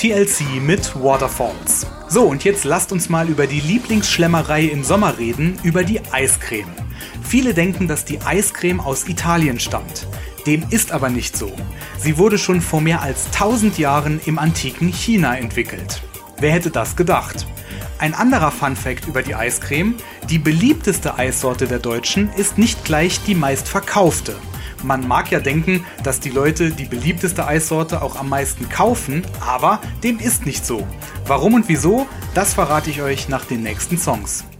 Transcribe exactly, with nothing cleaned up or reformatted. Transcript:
T L C mit Waterfalls. So, und jetzt lasst uns mal über die Lieblingsschlemmerei im Sommer reden, über die Eiscreme. Viele denken, dass die Eiscreme aus Italien stammt. Dem ist aber nicht so. Sie wurde schon vor mehr als tausend Jahren im antiken China entwickelt. Wer hätte das gedacht? Ein anderer Funfact über die Eiscreme: Die beliebteste Eissorte der Deutschen ist nicht gleich die meistverkaufte. Man mag ja denken, dass die Leute die beliebteste Eissorte auch am meisten kaufen, aber dem ist nicht so. Warum und wieso, das verrate ich euch nach den nächsten Songs.